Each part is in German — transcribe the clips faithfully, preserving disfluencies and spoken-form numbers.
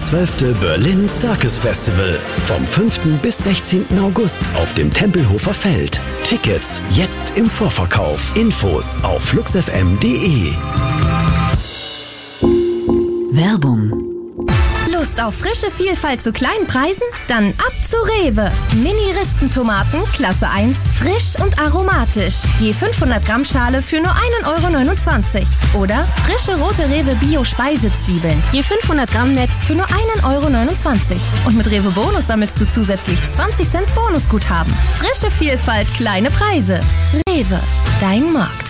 zwölfte Berlin Circus Festival. Vom fünften bis sechzehnten August auf dem Tempelhofer Feld. Tickets jetzt im Vorverkauf. Infos auf fluxfm punkt de. Werbung. Lust auf frische Vielfalt zu kleinen Preisen? Dann ab zu Rewe. Mini-Rispentomaten, Klasse eins, frisch und aromatisch. Je fünfhundert Gramm Schale für nur ein Euro neunundzwanzig. Oder frische rote Rewe Bio-Speisezwiebeln. Je fünfhundert Gramm Netz für nur ein Euro neunundzwanzig. Und mit Rewe Bonus sammelst du zusätzlich zwanzig Cent Bonusguthaben. Frische Vielfalt, kleine Preise. Rewe, dein Markt.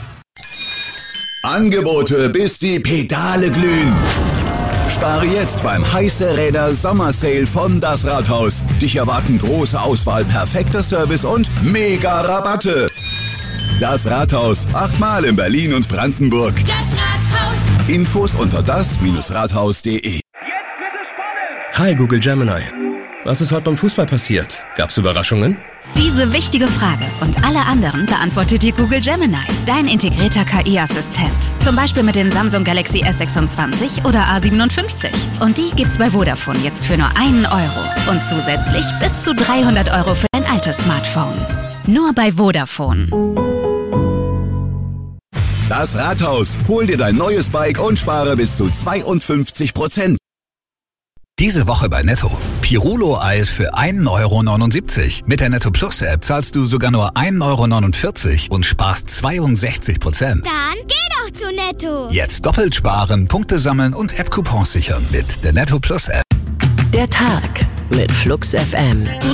Angebote, bis die Pedale glühen. Spare jetzt beim Heiße Räder Sommersale von Das Rathaus. Dich erwarten große Auswahl, perfekter Service und mega Rabatte. Das Rathaus, achtmal in Berlin und Brandenburg. Das Rathaus. Infos unter das Rathaus punkt de. Jetzt wird es spannend. Hi Google Gemini. Was ist heute beim Fußball passiert? Gab's Überraschungen? Diese wichtige Frage und alle anderen beantwortet dir Google Gemini, dein integrierter K I-Assistent. Zum Beispiel mit den Samsung Galaxy S sechsundzwanzig oder A siebenundfünfzig. Und die gibt's bei Vodafone jetzt für nur einen Euro. Und zusätzlich bis zu dreihundert Euro für dein altes Smartphone. Nur bei Vodafone. Das Rathaus. Hol dir dein neues Bike und spare bis zu zweiundfünfzig Prozent. Diese Woche bei Netto. Pirulo-Eis für ein Euro neunundsiebzig. Mit der Netto Plus App zahlst du sogar nur ein Euro neunundvierzig und sparst zweiundsechzig Prozent. Dann geh doch zu Netto. Jetzt doppelt sparen, Punkte sammeln und App-Coupons sichern mit der Netto Plus App. Der Tag mit Flux F M. Gut